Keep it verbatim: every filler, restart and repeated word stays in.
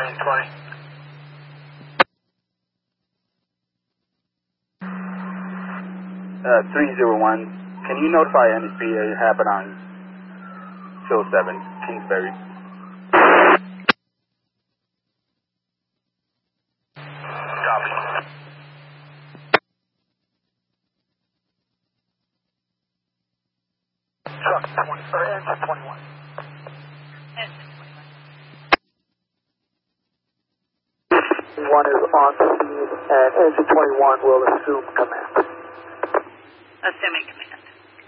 nine twenty. Uh, three zero one, can you notify N S P it happened on Phil seven, Kingsbury? Copy. Truck twenty, or engine twenty-one. One is on scene, and engine twenty-one will assume command. Assuming